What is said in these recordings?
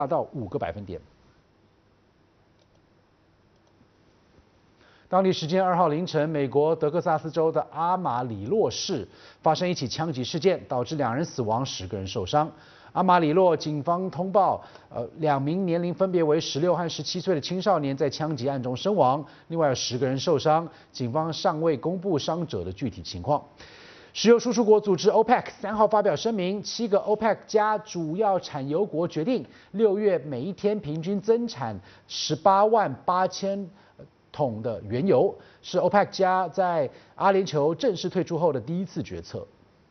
达到5个百分点。当地时间2号凌晨，美国德克萨斯州的阿马里洛市发生一起枪击事件，导致2人死亡，10个人受伤。阿马里洛警方通报，2名年龄分别为16和17岁的青少年在枪击案中身亡，另外有10个人受伤。警方尚未公布伤者的具体情况。石油输出国组织 OPEC 3号发表声明，7个 OPEC 加主要产油国决定6月每一天平均增产188000桶的原油，是 OPEC 加在阿联酋正式退出后的第一次决策。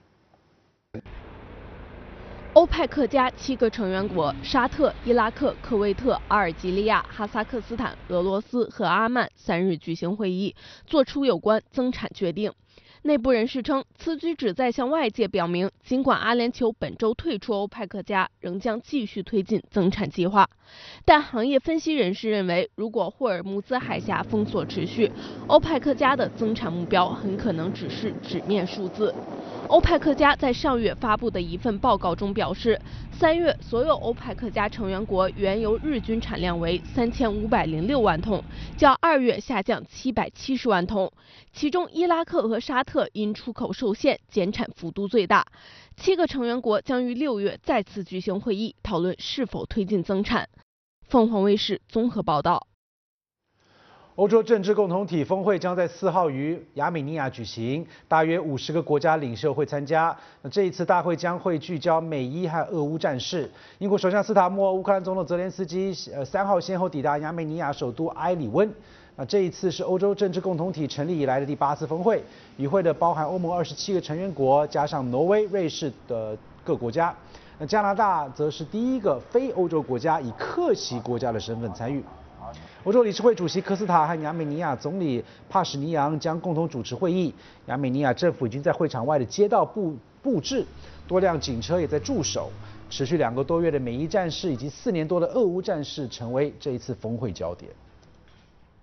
欧派克加7个成员国沙特、伊拉克、科威特、阿尔及利亚、哈萨克斯坦、俄罗斯和阿曼3日举行会议，作出有关增产决定。内部人士称，此举旨在向外界表明，尽管阿联酋本周退出欧派克加，仍将继续推进增产计划。但行业分析人士认为，如果霍尔木兹海峡封锁持续，欧派克加的增产目标很可能只是纸面数字。欧派克加在上月发布的一份报告中表示，3月所有欧派克加成员国原油日均产量为3506万桶，较2月下降770万桶。其中，伊拉克和沙特因出口受限，减产幅度最大。7个成员国将于6月再次举行会议，讨论是否推进增产。凤凰卫视综合报道。 欧洲政治共同体峰会将在4号于亚美尼亚举行，大约50个国家领袖会参加。那这一次大会将会聚焦美伊和俄乌战事。英国首相斯塔默、乌克兰总统泽连斯基3号先后抵达亚美尼亚首都埃里温。那这一次是欧洲政治共同体成立以来的第8次峰会，与会的包含欧盟27个成员国，加上挪威、瑞士的各国家。那加拿大则是第一个非欧洲国家以客席国家的身份参与。欧洲理事会主席科斯塔和亚美尼亚总理帕什尼扬将共同主持会议。亚美尼亚政府已经在会场外的街道布置，多辆警车也在驻守。持续2个多月的美伊战事以及4年多的俄乌战事成为这一次峰会焦点。